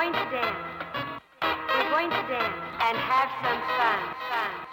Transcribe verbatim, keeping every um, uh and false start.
going to dance. We're going to dance and have some fun. Fun.